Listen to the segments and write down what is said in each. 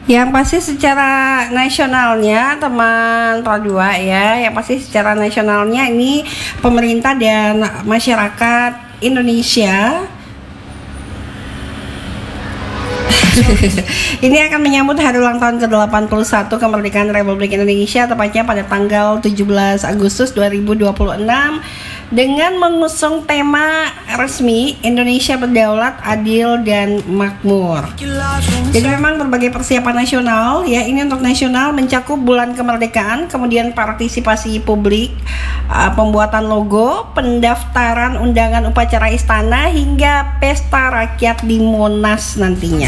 Yang pasti secara nasionalnya teman Pro2 ya, yang pasti secara nasionalnya ini pemerintah dan masyarakat Indonesia ini akan menyambut hari ulang tahun ke-81 kemerdekaan Republik Indonesia, tepatnya pada tanggal 17 Agustus 2026 dengan mengusung tema resmi Indonesia Berdaulat, Adil, dan Makmur. Jadi memang berbagai persiapan nasional ya, ini untuk nasional mencakup bulan kemerdekaan, kemudian partisipasi publik, pembuatan logo, pendaftaran undangan upacara istana, hingga pesta rakyat di Monas nantinya.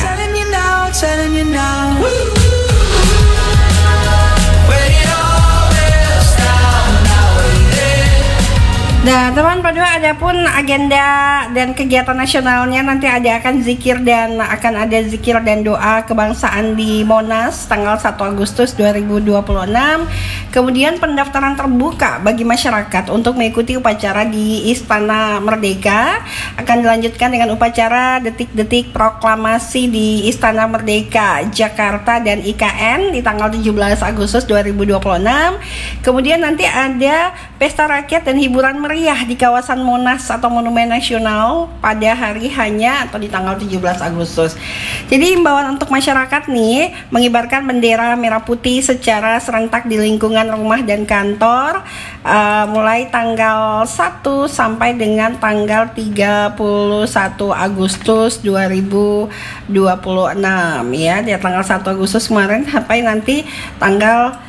Nah, teman Pro2, ada pun agenda dan kegiatan nasionalnya nanti akan ada zikir dan doa kebangsaan di Monas tanggal 1 Agustus 2026. Kemudian pendaftaran terbuka bagi masyarakat untuk mengikuti upacara di Istana Merdeka, akan dilanjutkan dengan upacara detik-detik proklamasi di Istana Merdeka Jakarta dan IKN di tanggal 17 Agustus 2026. Kemudian nanti ada pesta rakyat dan hiburan meriah di kawasan Monas atau Monumen Nasional pada hari hanya atau di tanggal 17 Agustus. Jadi imbauan untuk masyarakat nih, mengibarkan bendera merah putih secara serentak di lingkungan rumah dan kantor mulai tanggal 1 sampai dengan tanggal 31 Agustus 2026 ya. Di tanggal 1 Agustus kemarin sampai nanti tanggal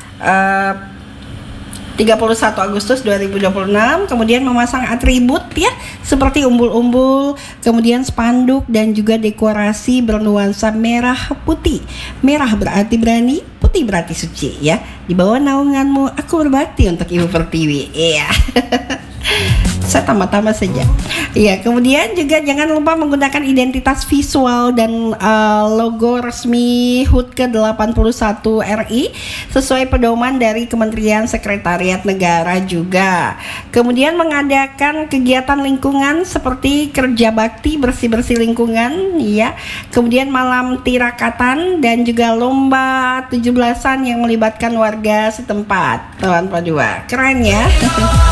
31 Agustus 2026, kemudian memasang atribut ya seperti umbul-umbul, kemudian spanduk dan juga dekorasi bernuansa merah putih. Merah berarti berani, putih berarti suci ya. Di bawah naunganmu aku berbakti untuk Ibu Pertiwi. Iya. Saya tambah-tambah saja. Iya, kemudian juga jangan lupa menggunakan identitas visual dan logo resmi HUT ke-81 RI sesuai pedoman dari Kementerian Sekretariat Negara juga. Kemudian mengadakan kegiatan lingkungan seperti kerja bakti bersih-bersih lingkungan ya. Kemudian malam tirakatan dan juga lomba 17-an yang melibatkan warga setempat. Teman Pro2. Keren ya.